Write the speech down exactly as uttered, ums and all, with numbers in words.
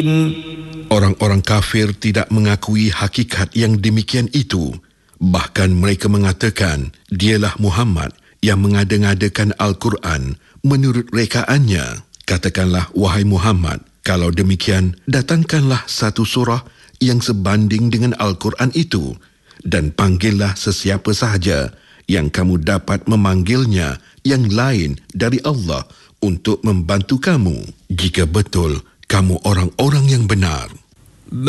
Orang-orang kafir tidak mengakui hakikat yang demikian itu. Bahkan mereka mengatakan, dialah Muhammad yang mengada-ngadakan Al-Quran menurut rekaannya. Katakanlah, wahai Muhammad, kalau demikian, datangkanlah satu surah yang sebanding dengan Al-Quran itu dan panggillah sesiapa sahaja yang kamu dapat memanggilnya yang lain dari Allah untuk membantu kamu, jika betul kamu orang-orang yang benar.